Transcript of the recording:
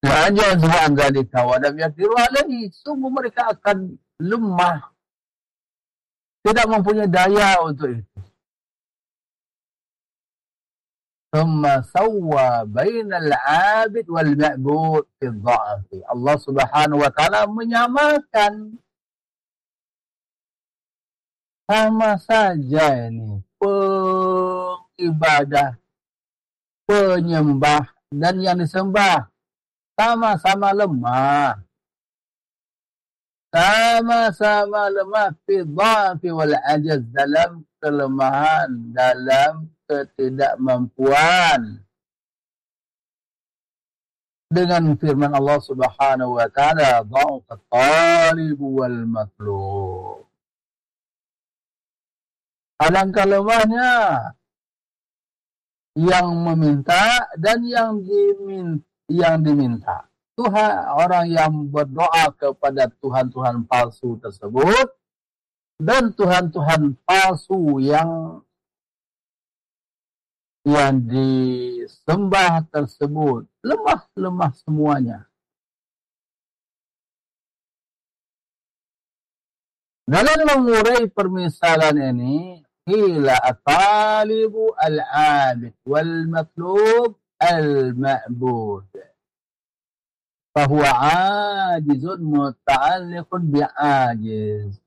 La'ajaz an dzalika wa lam yaqdiru alaihi. Sungguh mereka akan lemah, tidak mempunyai daya untuk itu. Thumma sawwa bainal 'abid wal ma'bud fi dha'fi. Allah Subhanahu wa taala menyamakan sama saja ini pengibadah, penyembah dan yang disembah sama-sama lemah. Sama-sama lemah fi dha'fi wal 'ajaz, dalam kelemahan, dalam ketidakmampuan. Dengan firman Allah Subhanahu wa taala, dha'fa talib wal matlub. Alangkah lemahnya yang meminta dan yang diminta. Tuhan, orang yang berdoa kepada Tuhan-Tuhan palsu tersebut dan Tuhan-Tuhan palsu yang disembah tersebut lemah semuanya. Dalam mengurai permisalan ini, qila at-talibu al-'abid wal matlub al-ma'bud. Fahuwa 'ajizun muta'alliqun bi'ajiz.